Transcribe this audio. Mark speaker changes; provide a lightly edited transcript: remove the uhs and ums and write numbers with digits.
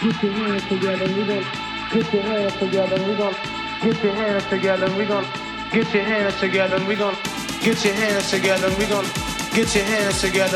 Speaker 1: Get your hands together, we gon' get your hands together, we gon' get your hands together, we gon' get your hands together, we gon' get your hands together, we gon' get your hands together.